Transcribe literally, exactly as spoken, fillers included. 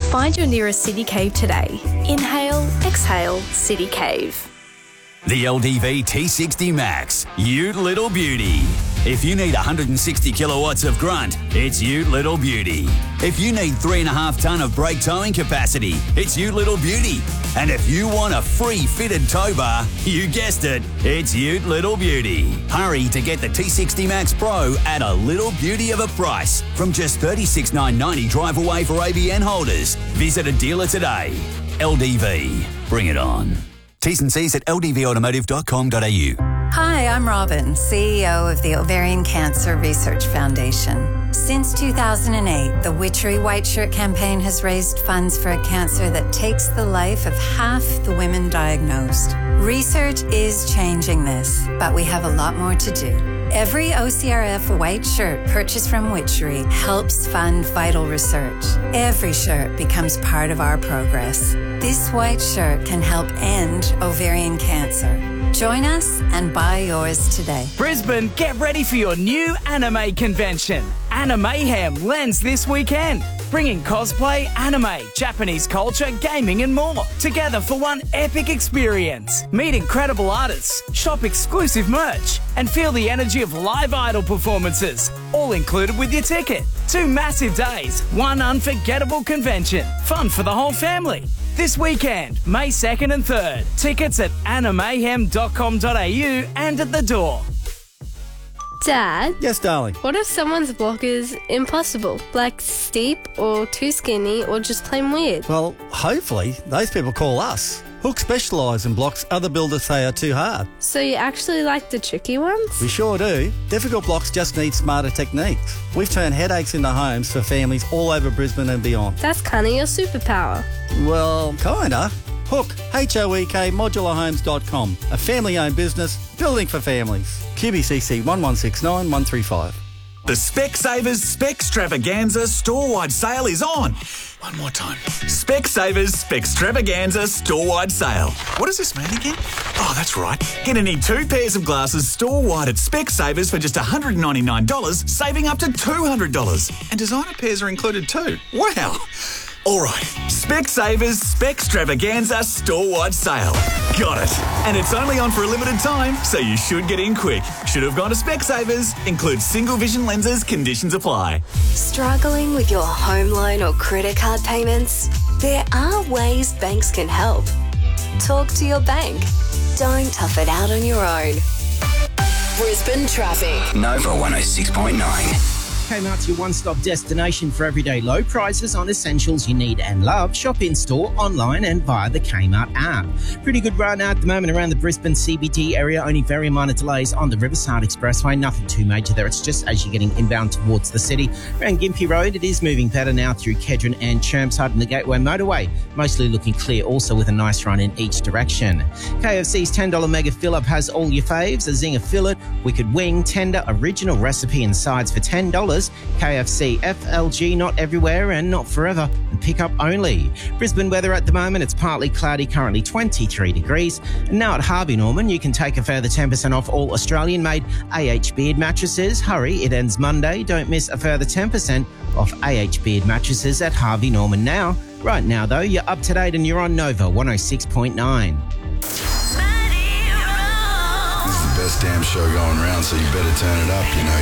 Find your nearest City Cave today. Inhale, exhale, City Cave. The L D V T sixty Max, Ute Little Beauty. If you need one hundred sixty kilowatts of grunt, it's Ute Little Beauty. If you need three and a half tonne of brake towing capacity, it's Ute Little Beauty. And if you want a free fitted tow bar, you guessed it, it's Ute Little Beauty. Hurry to get the T sixty Max Pro at a little beauty of a price from just thirty-six thousand nine hundred ninety drive away for A B N holders. Visit a dealer today. L D V, bring it on. T's and C's at l d v automotive dot com dot a u. Hi, I'm Robin, C E O of the Ovarian Cancer Research Foundation. Since two thousand eight, the Witchery White Shirt campaign has raised funds for a cancer that takes the life of half the women diagnosed. Research is changing this, but we have a lot more to do. Every O C R F white shirt purchased from Witchery helps fund vital research. Every shirt becomes part of our progress. This white shirt can help end ovarian cancer. Join us and buy yours today. Brisbane, get ready for your new anime convention. Animayhem lands this weekend, bringing cosplay, anime, Japanese culture, gaming and more together for one epic experience. Meet incredible artists, shop exclusive merch and feel the energy of live idol performances, all included with your ticket. Two massive days, one unforgettable convention. Fun for the whole family. This weekend, May second and third. Tickets at animayhem dot com dot a u and at the door. Dad? Yes, darling? What if someone's block is impossible? Like steep or too skinny or just plain weird? Well, hopefully those people call us. Hook specialise in blocks other builders say are too hard. So you actually like the tricky ones? We sure do. Difficult blocks just need smarter techniques. We've turned headaches into homes for families all over Brisbane and beyond. That's kind of your superpower. Well, kinda. Hook, H O E K, modular homes dot com. A family-owned business, building for families. Q B C C one one six nine one three five. The Specsavers Specstravaganza store-wide sale is on. One more time. Specsavers Specstravaganza store-wide sale. What does this mean again? Oh, that's right. Get any two pairs of glasses store-wide at Specsavers for just one hundred ninety-nine dollars, saving up to two hundred dollars. And designer pairs are included too. Wow. All right, Specsavers Specstravaganza store-wide sale. Got it. And it's only on for a limited time, so you should get in quick. Should have gone to Specsavers. Includes single vision lenses, conditions apply. Struggling with your home loan or credit card payments? There are ways banks can help. Talk to your bank. Don't tough it out on your own. Brisbane traffic. Nova one oh six point nine. Kmart's your one-stop destination for everyday low prices on essentials you need and love. Shop in-store, online and via the Kmart app. Pretty good run at the moment around the Brisbane C B D area. Only very minor delays on the Riverside Expressway. Nothing too major there. It's just as you're getting inbound towards the city. Around Gympie Road, it is moving better now through Kedron and Chermside and the Gateway Motorway. Mostly looking clear also with a nice run in each direction. K F C's ten dollars Mega Fill-Up has all your faves. A Zinger Fillet, Wicked Wing, Tender, Original Recipe and Sides for ten dollars. K F C, F L G, not everywhere and not forever, and pick up only. Brisbane weather at the moment, it's partly cloudy, currently twenty-three degrees. And now at Harvey Norman, you can take a further ten percent off all Australian-made A H Beard mattresses. Hurry, it ends Monday. Don't miss a further ten percent off A H Beard mattresses at Harvey Norman now. Right now, though, you're up to date and you're on Nova one oh six point nine. This is the best damn show going around, so you better turn it up, you know.